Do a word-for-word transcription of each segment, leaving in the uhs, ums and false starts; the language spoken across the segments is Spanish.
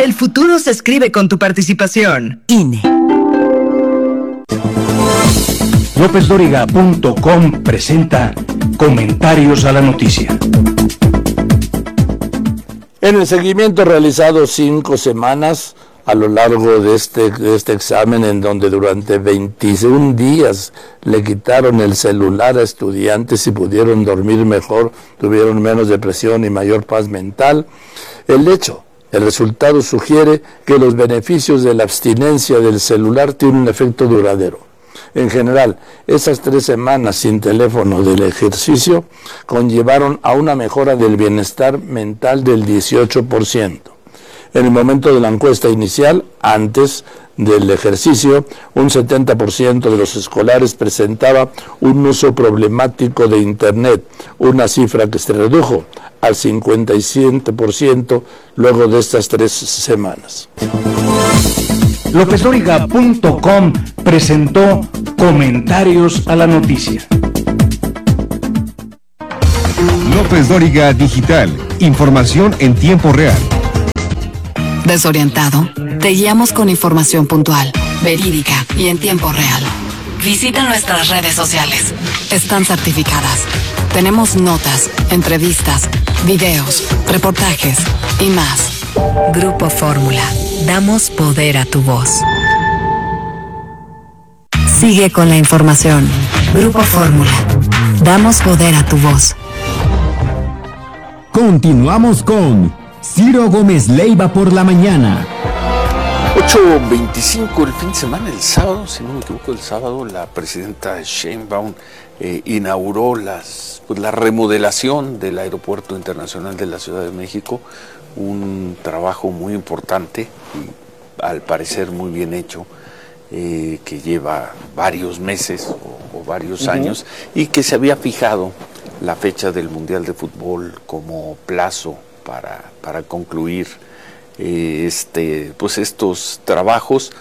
El futuro se escribe con tu participación. I N E. López Dóriga punto com presenta Comentarios a la Noticia. En el seguimiento realizado cinco semanas a lo largo de este, de este examen, en donde durante veintiún días le quitaron el celular a estudiantes y pudieron dormir mejor, tuvieron menos depresión y mayor paz mental, el hecho, el resultado sugiere que los beneficios de la abstinencia del celular tienen un efecto duradero. En general, esas tres semanas sin teléfono del ejercicio conllevaron a una mejora del bienestar mental del dieciocho por ciento. En el momento de la encuesta inicial, antes del ejercicio, un setenta por ciento de los escolares presentaba un uso problemático de Internet, una cifra que se redujo al cincuenta y siete por ciento luego de estas tres semanas. López Dóriga punto com presentó Comentarios a la Noticia. López Dóriga Digital, información en tiempo real. ¿Desorientado? Te guiamos con información puntual, verídica y en tiempo real. Visita nuestras redes sociales. Están certificadas. Tenemos notas, entrevistas, videos, reportajes y más. Grupo Fórmula. Damos poder a tu voz. Sigue con la información. Grupo Fórmula. Damos poder a tu voz. Continuamos con Ciro Gómez Leiva por la mañana. ocho veinticinco el fin de semana, el sábado, si no me equivoco, el sábado la presidenta Sheinbaum eh, inauguró las, pues, la remodelación del Aeropuerto Internacional de la Ciudad de México, un trabajo muy importante y al parecer muy bien hecho, eh, que lleva varios meses o, o varios uh-huh. años y que se había fijado la fecha del Mundial de Fútbol como plazo para, para concluir eh, este, pues estos trabajos.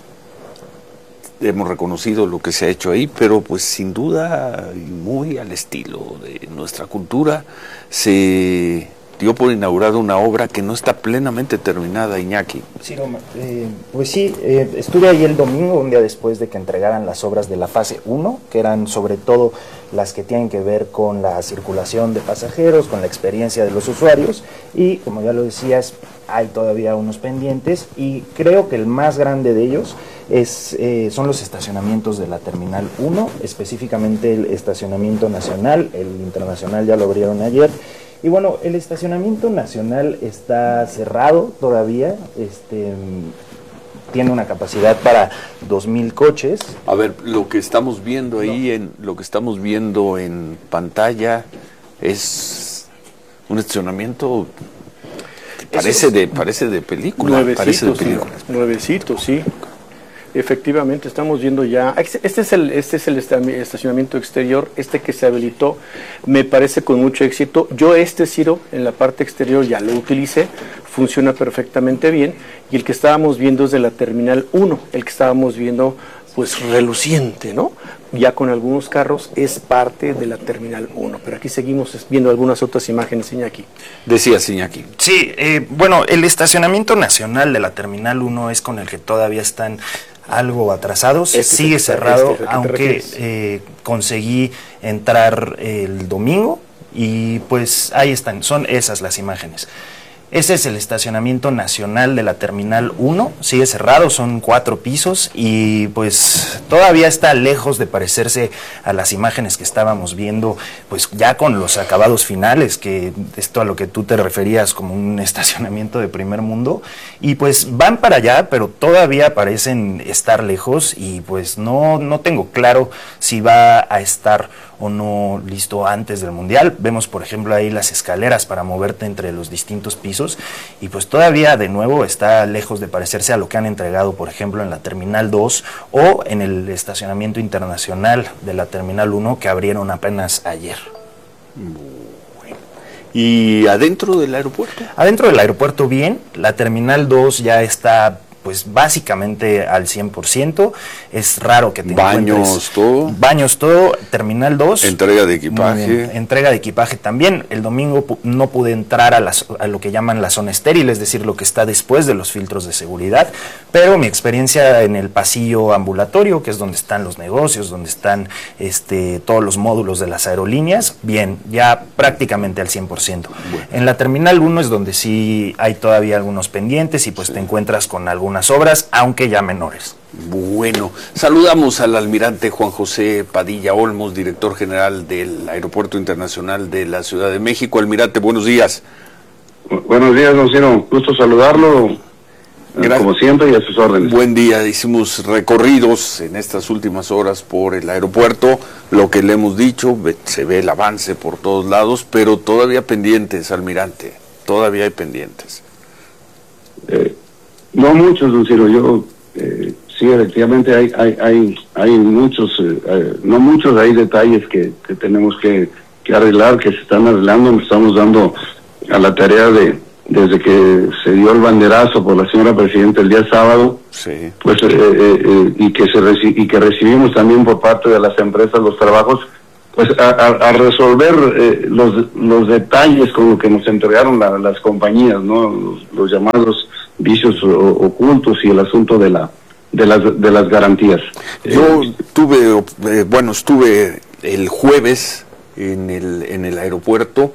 Hemos reconocido lo que se ha hecho ahí, pero pues sin duda y muy al estilo de nuestra cultura se dio por inaugurada una obra que no está plenamente terminada, Iñaki. Sí, eh, pues sí, eh, estuve ahí el domingo, un día después de que entregaran las obras de la fase uno, que eran sobre todo las que tienen que ver con la circulación de pasajeros, con la experiencia de los usuarios, y como ya lo decías, hay todavía unos pendientes, y creo que el más grande de ellos es, eh, son los estacionamientos de la Terminal uno, específicamente el estacionamiento nacional, el internacional ya lo abrieron ayer. Y bueno, el estacionamiento nacional está cerrado todavía, este, tiene una capacidad para dos mil coches. A ver, lo que estamos viendo ahí, no. en lo que estamos viendo en pantalla es un estacionamiento parece de parece de película, nuevecito, parece de película. Sí, nuevecito, sí. Efectivamente, estamos viendo ya, este es el este es el estacionamiento exterior, este que se habilitó, me parece con mucho éxito. Yo este, Ciro, en la parte exterior ya lo utilicé, funciona perfectamente bien, y el que estábamos viendo es de la Terminal uno, el que estábamos viendo pues reluciente, ¿no? Ya con algunos carros es parte de la Terminal uno, pero aquí seguimos viendo algunas otras imágenes, Iñaki. Decías, Iñaki. Sí, eh, bueno, el estacionamiento nacional de la Terminal uno es con el que todavía están algo atrasados, este sigue cerrado, este, aunque eh, conseguí entrar el domingo y pues ahí están, son esas las imágenes. Ese es el estacionamiento nacional de la Terminal uno, sigue cerrado, son cuatro pisos y pues todavía está lejos de parecerse a las imágenes que estábamos viendo, pues ya con los acabados finales, que esto a lo que tú te referías como un estacionamiento de primer mundo, y pues van para allá, pero todavía parecen estar lejos y pues no, no tengo claro si va a estar o no listo antes del Mundial. Vemos por ejemplo ahí las escaleras para moverte entre los distintos pisos y pues todavía de nuevo está lejos de parecerse a lo que han entregado por ejemplo en la Terminal dos o en el estacionamiento internacional de la Terminal uno que abrieron apenas ayer. Bueno. ¿Y adentro del aeropuerto? Adentro del aeropuerto bien, la Terminal dos ya está pues básicamente al cien por ciento. Es raro que te Baños, todo. Baños, todo. Terminal dos. Entrega de equipaje. Entrega de equipaje también. El domingo pu- no pude entrar a, las, a lo que llaman la zona estéril, es decir, lo que está después de los filtros de seguridad, pero mi experiencia en el pasillo ambulatorio, que es donde están los negocios, donde están este, todos los módulos de las aerolíneas, bien, ya prácticamente al cien por ciento. Bueno. En la Terminal uno es donde sí hay todavía algunos pendientes y pues sí. te encuentras con algunas obras, aunque ya menores. Bueno, saludamos al almirante Juan José Padilla Olmos, director general del Aeropuerto Internacional de la Ciudad de México. Almirante, buenos días. Buenos días, don Ciro. Gusto saludarlo. Gracias. Como siempre y a sus órdenes. Buen día, hicimos recorridos en estas últimas horas por el aeropuerto, lo que le hemos dicho, se ve el avance por todos lados, pero todavía pendientes, almirante, todavía hay pendientes. Eh, no muchos, don Ciro, yo, eh, sí, efectivamente hay hay hay, hay muchos, eh, eh, no muchos, hay detalles que, que tenemos que, que arreglar, que se están arreglando, nos estamos dando a la tarea de desde que se dio el banderazo por la señora presidenta el día sábado, sí. pues eh, eh, y que se reci- y que recibimos también por parte de las empresas los trabajos, pues a, a, a resolver eh, los los detalles con lo que nos entregaron la, las compañías, no los, los llamados vicios o, ocultos y el asunto de la de las de las garantías. Yo eh, tuve eh, bueno estuve el jueves en el en el aeropuerto.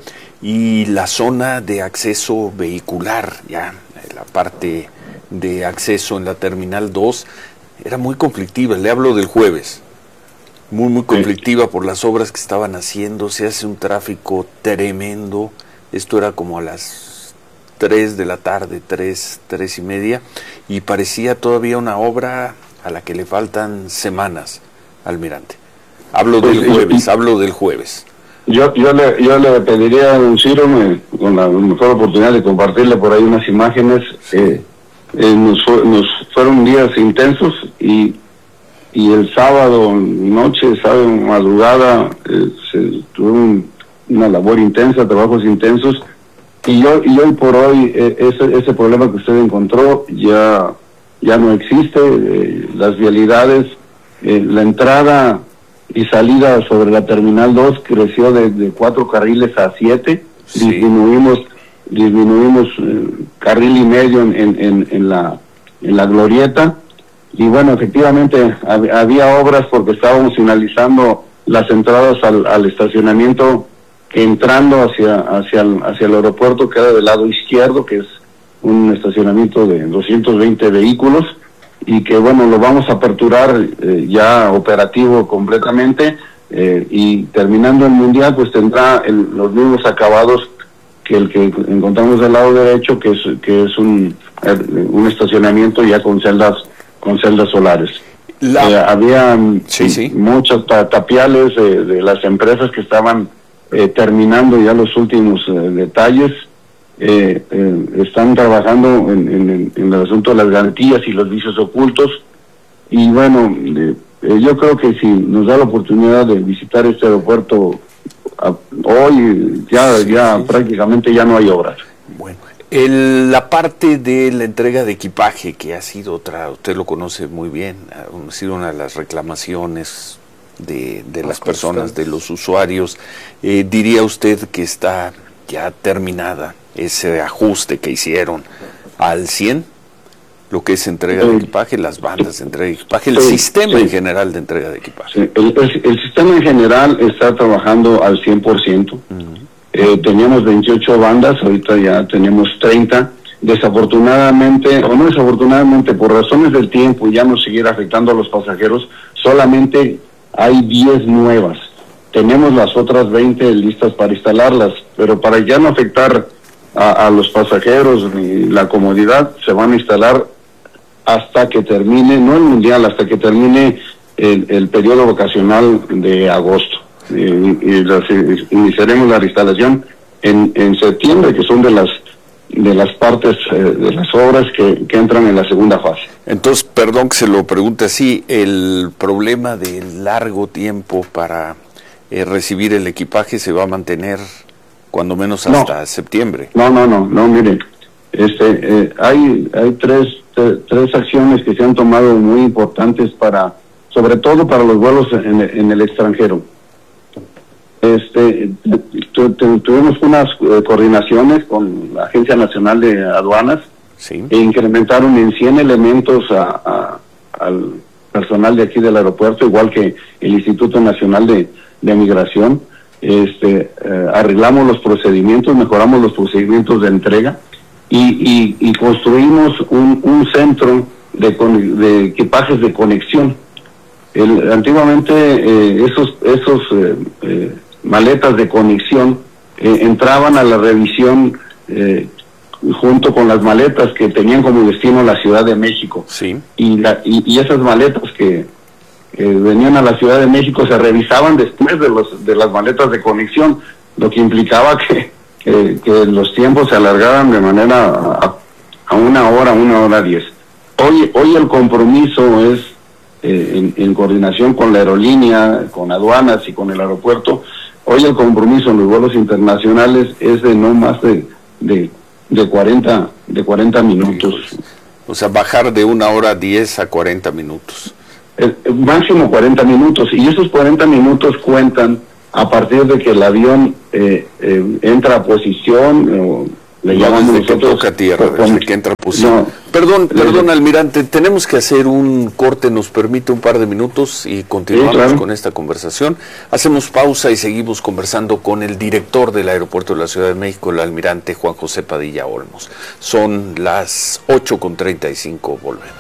Y la zona de acceso vehicular, ya la parte de acceso en la Terminal dos, era muy conflictiva, le hablo del jueves, muy muy conflictiva por las obras que estaban haciendo, se hace un tráfico tremendo, esto era como a las tres de la tarde, tres, tres y media, y parecía todavía una obra a la que le faltan semanas, almirante. Hablo del jueves, hablo del jueves. Yo yo le yo le pediría a don Ciro, me, con la mejor oportunidad de compartirle por ahí unas imágenes. Eh, eh, nos, fue, nos fueron días intensos y y el sábado noche, sábado madrugada, eh, se tuvo un, una labor intensa, trabajos intensos, y yo y hoy por hoy eh, ese ese problema que usted encontró ya ya no existe. Eh, las vialidades, eh, la entrada y salida sobre la Terminal dos creció de, de cuatro carriles a siete, sí. disminuimos disminuimos eh, carril y medio en, en, en la en la glorieta, y bueno, efectivamente hab, había obras porque estábamos finalizando las entradas al, al estacionamiento, que entrando hacia hacia el, hacia el aeropuerto queda del lado izquierdo, que es un estacionamiento de doscientos veinte vehículos, y que bueno, lo vamos a aperturar eh, ya operativo completamente, eh, y terminando el mundial pues tendrá el, los mismos acabados que el que encontramos del lado derecho, que es que es un un estacionamiento ya con celdas con celdas solares. La... Eh, había sí, sí. muchos ta tapiales de, de las empresas que estaban eh, terminando ya los últimos eh, detalles. Eh, eh, están trabajando en, en, en el asunto de las garantías y los vicios ocultos, y bueno, eh, eh, yo creo que si nos da la oportunidad de visitar este aeropuerto a, hoy ya sí, ya sí. prácticamente ya no hay obras. Bueno, el, la parte de la entrega de equipaje, que ha sido otra, usted lo conoce muy bien, ha sido una de las reclamaciones de, de las personas, de los usuarios, eh, diría usted que está ya terminada ese ajuste que hicieron al cien, lo que es entrega de equipaje, las bandas de entrega de equipaje, el sí, sistema sí. en general de entrega de equipaje? Sí. El, el, el sistema en general está trabajando al cien por ciento. Uh-huh. eh, teníamos veintiocho bandas, ahorita ya tenemos treinta. Desafortunadamente, o no desafortunadamente, por razones del tiempo y ya no seguir afectando a los pasajeros, solamente hay diez nuevas. Tenemos las otras veinte listas para instalarlas, pero para ya no afectar a, a los pasajeros ni la comodidad, se van a instalar hasta que termine, no el mundial, hasta que termine el, el periodo vacacional de agosto. Eh, y las, iniciaremos la instalación en, en septiembre, que son de las de las partes eh, de las obras que, que entran en la segunda fase. Entonces, perdón que se lo pregunte así, el problema de largo tiempo para eh, recibir el equipaje se va a mantener cuando menos hasta no, septiembre. No, no, no, no, mire, Este, eh, hay hay tres, tre, tres acciones que se han tomado muy importantes para, sobre todo para los vuelos en, en el extranjero. Este, tu, tu, tuvimos unas eh, coordinaciones con la Agencia Nacional de Aduanas, sí, e incrementaron en cien elementos a, a, al personal de aquí del aeropuerto, igual que el Instituto Nacional de, de Migración. Este, eh, arreglamos los procedimientos, mejoramos los procedimientos de entrega y, y, y construimos un, un centro de, de equipajes de conexión. El, antiguamente eh, esos esos eh, eh, maletas de conexión eh, entraban a la revisión eh, junto con las maletas que tenían como destino la Ciudad de México. Sí. Y, la, y, y esas maletas que eh, venían a la Ciudad de México se revisaban después de los de las maletas de conexión, lo que implicaba que, que, que los tiempos se alargaran de manera a, a una hora, una hora diez. Hoy, hoy el compromiso es, eh, en, en coordinación con la aerolínea, con aduanas y con el aeropuerto, hoy el compromiso en los vuelos internacionales es de no más de, de, de cuarenta de cuarenta minutos. O sea, bajar de una hora diez a cuarenta minutos. El, el máximo cuarenta minutos, y esos cuarenta minutos cuentan a partir de que el avión eh, eh, entra a posición, eh, le no, llamamos desde nosotros, que toca tierra, con, desde que entra a posición. No, perdón, le, perdón, almirante, tenemos que hacer un corte, nos permite un par de minutos y continuamos sí, claro. con esta conversación. Hacemos pausa y seguimos conversando con el director del aeropuerto de la Ciudad de México, el almirante Juan José Padilla Olmos. Son las ocho con treinta y cinco, volvemos.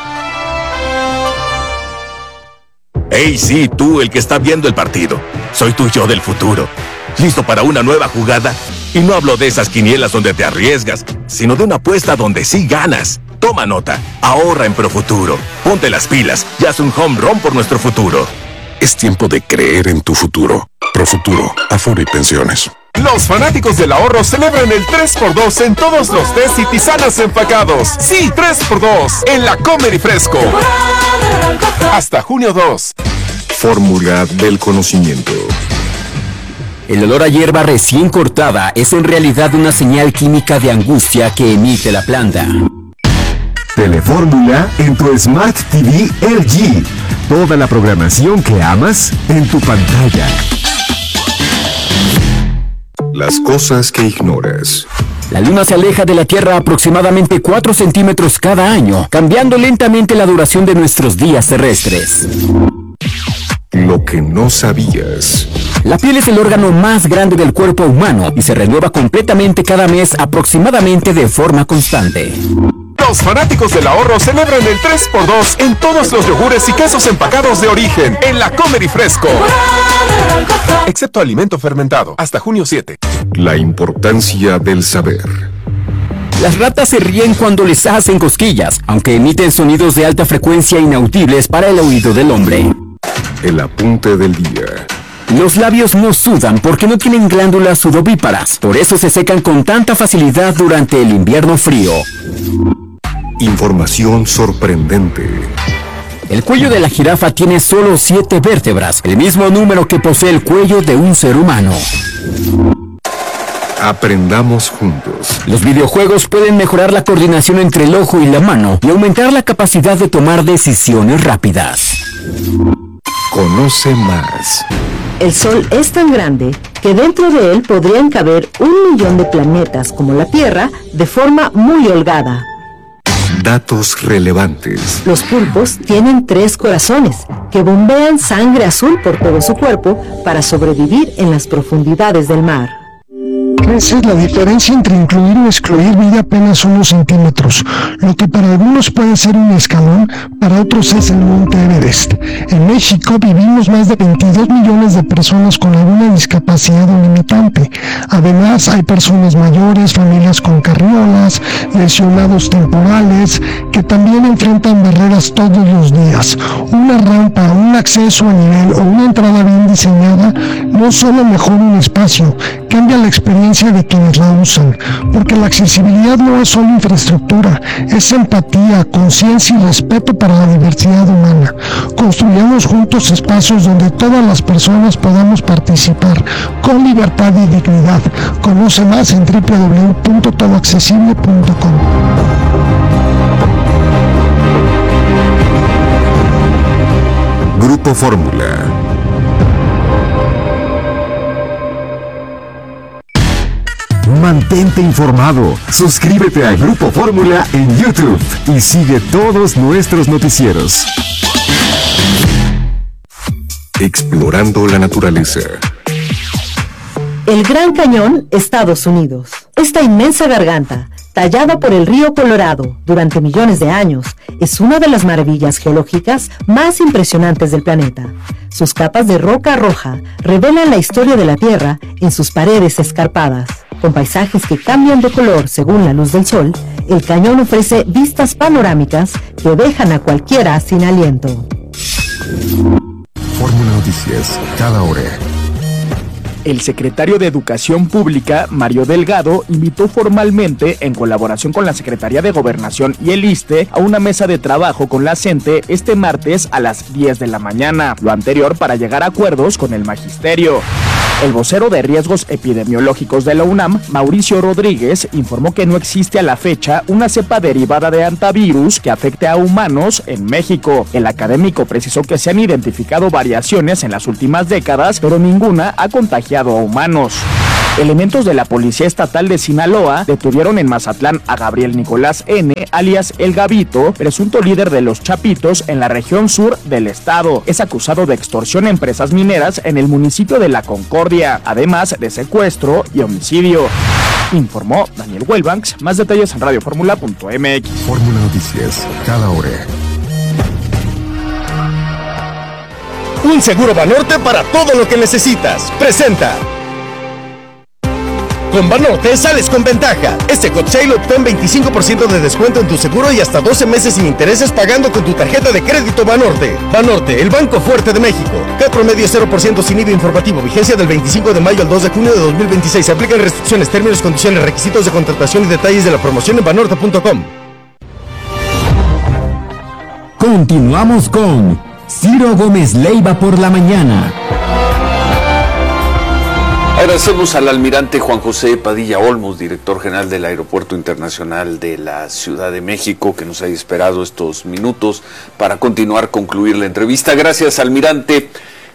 Hey, sí, tú, el que está viendo el partido. Soy tu yo del futuro. ¿Listo para una nueva jugada? Y no hablo de esas quinielas donde te arriesgas, sino de una apuesta donde sí ganas. Toma nota, ahorra en Profuturo. Ponte las pilas y haz un home run por nuestro futuro. Es tiempo de creer en tu futuro. Profuturo, Afore y Pensiones. Los fanáticos del ahorro celebran el tres por dos en todos los tés y tisanas empacados. Sí, tres por dos en la Comer y Fresco. Hasta junio dos. Fórmula del conocimiento. El olor a hierba recién cortada es en realidad una señal química de angustia que emite la planta. Telefórmula en tu Smart T V L G. Toda la programación que amas en tu pantalla. Las cosas que ignoras. La Luna se aleja de la Tierra aproximadamente cuatro centímetros cada año, cambiando lentamente la duración de nuestros días terrestres. Lo que no sabías. La piel es el órgano más grande del cuerpo humano y se renueva completamente cada mes aproximadamente de forma constante. Los fanáticos del ahorro celebran el tres por dos en todos los yogures y quesos empacados de origen en la Comer y Fresco. Excepto alimento fermentado, hasta junio siete. La importancia del saber. Las ratas se ríen cuando les hacen cosquillas, aunque emiten sonidos de alta frecuencia inaudibles para el oído del hombre. El apunte del día. Los labios no sudan porque no tienen glándulas sudovíparas, por eso se secan con tanta facilidad durante el invierno frío. Información sorprendente. El cuello de la jirafa tiene solo siete vértebras, el mismo número que posee el cuello de un ser humano. Aprendamos juntos. Los videojuegos pueden mejorar la coordinación entre el ojo y la mano y aumentar la capacidad de tomar decisiones rápidas. Conoce más. El Sol es tan grande que dentro de él podrían caber un millón de planetas como la Tierra de forma muy holgada. Datos relevantes. Los pulpos tienen tres corazones que bombean sangre azul por todo su cuerpo para sobrevivir en las profundidades del mar. Esa es la diferencia entre incluir o excluir mide apenas unos centímetros. Lo que para algunos puede ser un escalón, para otros es el Monte Everest. En México vivimos más de veintidós millones de personas con alguna discapacidad o limitante. Además, hay personas mayores, familias con carriolas, lesionados temporales, que también enfrentan barreras todos los días. Una rampa, un acceso a nivel o una entrada bien diseñada no solo mejora un espacio, cambia la experiencia experiencia de quienes la usan, porque la accesibilidad no es solo infraestructura, es empatía, conciencia y respeto para la diversidad humana. Construyamos juntos espacios donde todas las personas podamos participar con libertad y dignidad. Conoce más en doble u doble u doble u punto todo accesible punto com. Grupo Fórmula. Mantente informado. Suscríbete a Grupo Fórmula en YouTube y sigue todos nuestros noticieros. Explorando la naturaleza. El Gran Cañón, Estados Unidos. Esta inmensa garganta, tallada por el río Colorado durante millones de años, es una de las maravillas geológicas más impresionantes del planeta. Sus capas de roca roja revelan la historia de la Tierra en sus paredes escarpadas. Con paisajes que cambian de color según la luz del sol, el cañón ofrece vistas panorámicas que dejan a cualquiera sin aliento. Fórmula Noticias, cada hora. El secretario de Educación Pública, Mario Delgado, invitó formalmente, en colaboración con la Secretaría de Gobernación y el ISSSTE, a una mesa de trabajo con la CENTE este martes a las diez de la mañana. Lo anterior para llegar a acuerdos con el magisterio. El vocero de Riesgos Epidemiológicos de la UNAM, Mauricio Rodríguez, informó que no existe a la fecha una cepa derivada de hantavirus que afecte a humanos en México. El académico precisó que se han identificado variaciones en las últimas décadas, pero ninguna ha contagiado a humanos. Elementos de la Policía Estatal de Sinaloa detuvieron en Mazatlán a Gabriel Nicolás N., alias El Gabito, presunto líder de los Chapitos en la región sur del estado. Es acusado de extorsión a empresas mineras en el municipio de La Concordia, además de secuestro y homicidio. Informó Daniel Huelbanks. Más detalles en radio fórmula punto m x. Fórmula Noticias, cada hora. Un seguro Banorte para todo lo que necesitas. Presenta. Con Banorte sales con ventaja. Este Hot Sale obtén veinticinco por ciento de descuento en tu seguro y hasta doce meses sin intereses pagando con tu tarjeta de crédito Banorte. Banorte, el banco fuerte de México. Cat promedio cero por ciento sin I V A informativo. Vigencia del veinticinco de mayo al dos de junio de dos mil veintiséis. Se aplican restricciones, términos, condiciones, requisitos de contratación y detalles de la promoción en banorte punto com. Continuamos con Ciro Gómez Leiva por la mañana. Agradecemos al almirante Juan José Padilla Olmos, director general del Aeropuerto Internacional de la Ciudad de México, que nos haya esperado estos minutos para continuar, concluir la entrevista. Gracias, almirante.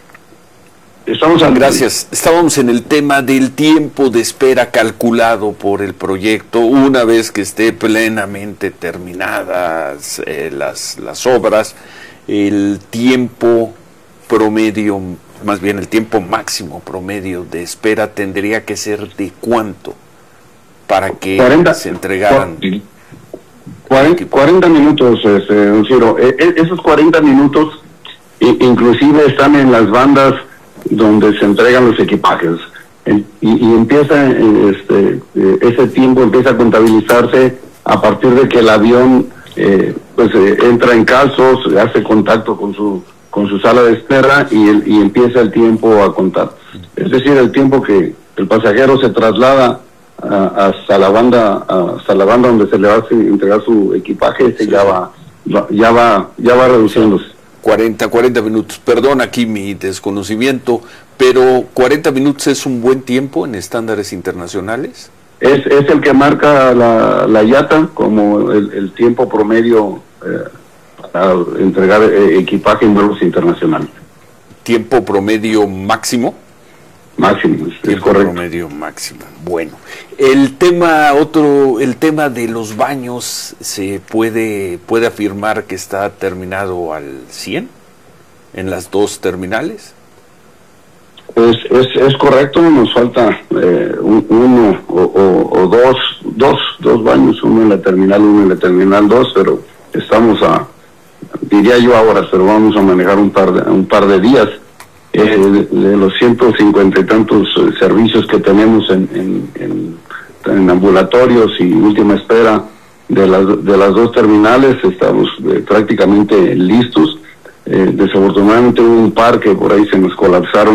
Estamos al... Gracias. Estábamos en el tema del tiempo de espera calculado por el proyecto una vez que esté plenamente terminadas eh, las, las obras, el tiempo promedio, más bien el tiempo máximo promedio de espera tendría que ser de cuánto para que cuarenta, se entregaran. cuarenta, cuarenta minutos, este, don Ciro. Eh, esos cuarenta minutos inclusive están en las bandas donde se entregan los equipajes. Y, y empieza, este, ese tiempo empieza a contabilizarse a partir de que el avión eh, pues eh, entra en calzos, hace contacto con su con su sala de espera y, el, y empieza el tiempo a contar. Es decir, el tiempo que el pasajero se traslada a, hasta la banda hasta la banda donde se le va a entregar su equipaje, ese ya va ya va ya va reduciéndose. cuarenta, cuarenta minutos. Perdón aquí mi desconocimiento, pero cuarenta minutos es un buen tiempo en estándares internacionales. Es es el que marca la, la I A T A como el, el tiempo promedio eh, a entregar eh, equipaje en vuelos internacionales. ¿Tiempo promedio máximo? Máximo, es, Tiempo es correcto. promedio máximo. Bueno, el tema otro, el tema de los baños, ¿se puede puede afirmar que está terminado al cien en las dos terminales? Es, es, es correcto, nos falta eh, un, uno o, o, o dos, dos, dos baños, uno en la terminal uno en la terminal dos, pero estamos a, diría yo ahora, pero vamos a manejar un par de, un par de días. Eh, de, de los ciento cincuenta y tantos eh, servicios que tenemos en, en, en, en ambulatorios y última espera de las, de las dos terminales, estamos eh, prácticamente listos. Eh, desafortunadamente hubo un par que por ahí se nos colapsaron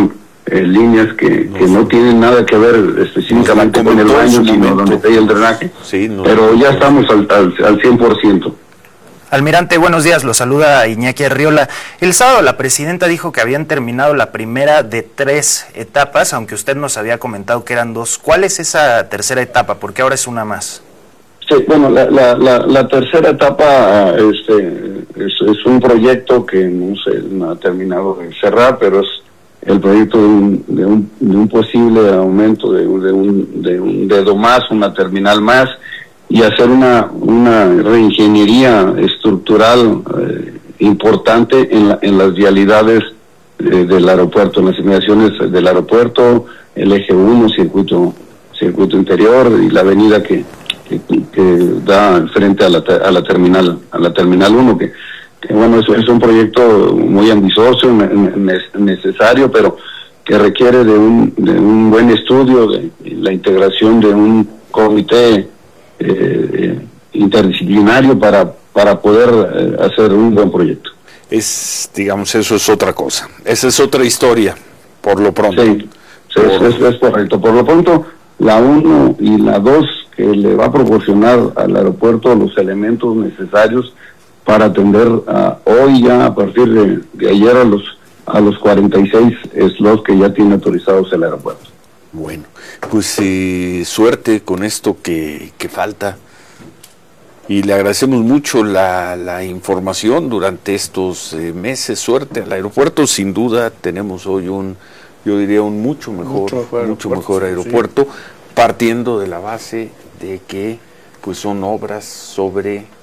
eh, líneas que no, que no tienen nada que ver específicamente con el baño, sino donde está el drenaje. Sí, no, pero ya estamos al, al, al cien por ciento. Almirante, buenos días, lo saluda Iñaki Arriola. El sábado la presidenta dijo que habían terminado la primera de tres etapas, aunque usted nos había comentado que eran dos. ¿Cuál es esa tercera etapa? Porque ahora es una más. Sí, bueno, la, la, la, la tercera etapa este, es, es un proyecto que no se no ha terminado de cerrar, pero es el proyecto de un, de un, de un posible aumento de, de, un, de un dedo más, una terminal más, y hacer una, una reingeniería estructural eh, importante en, la, en las vialidades eh, del aeropuerto, en las inmediaciones del aeropuerto, el eje uno, circuito, circuito interior y la avenida que, que, que da frente a la, a la terminal, a la terminal uno, que, que bueno, es, es un proyecto muy ambicioso, ne, necesario, pero que requiere de un, de un buen estudio, de, de la integración de un comité Eh, interdisciplinario para para poder eh, hacer un buen proyecto. Es, digamos, eso es otra cosa. Esa es otra historia, por lo pronto. Sí, sí por... Es, es correcto. Por lo pronto, la uno y la dos, que le va a proporcionar al aeropuerto los elementos necesarios para atender a, hoy ya, a partir de, de ayer, a los a los cuarenta y seis slots que ya tiene autorizados el aeropuerto. Bueno, pues eh, suerte con esto que, que falta, y le agradecemos mucho la, la información durante estos eh, meses. Suerte al aeropuerto, sin duda tenemos hoy un, yo diría un mucho mejor, mucho mejor mucho aeropuerto, mejor aeropuerto sí. Partiendo de la base de que pues son obras sobre